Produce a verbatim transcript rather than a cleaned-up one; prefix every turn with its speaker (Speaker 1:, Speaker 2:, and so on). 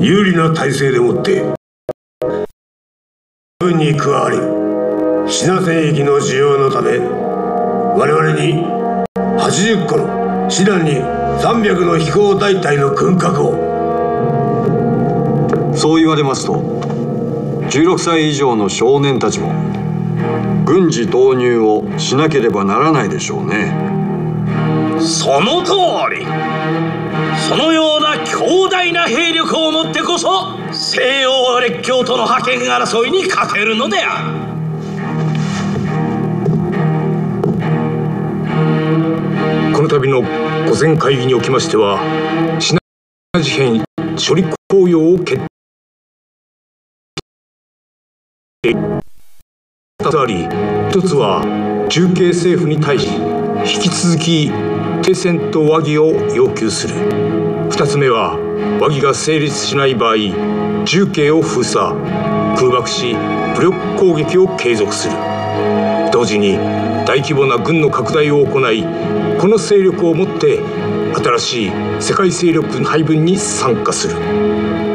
Speaker 1: 有利な体制でもって軍に加わり、支那戦役の需要のため我々にはちじゅっこの、師団にさんびゃくの飛行大隊の軍拡を。
Speaker 2: そう言われますと、じゅうろくさい以上の少年たちも軍事導入をしなければならないでしょうね。
Speaker 3: その通り。そのような強大な兵力をもってこそ西洋列強との覇権争いに勝てるのである。
Speaker 1: この度の御前会議におきましては、支那事変処理公用を決定ふたつあり、ひとつは重慶政府に対し引き続き停戦と和議を要求する。ふたつめは和議が成立しない場合、重慶を封鎖空爆し武力攻撃を継続する。同時に大規模な軍の拡大を行い、この勢力をもって新しい世界勢力配分に参加する。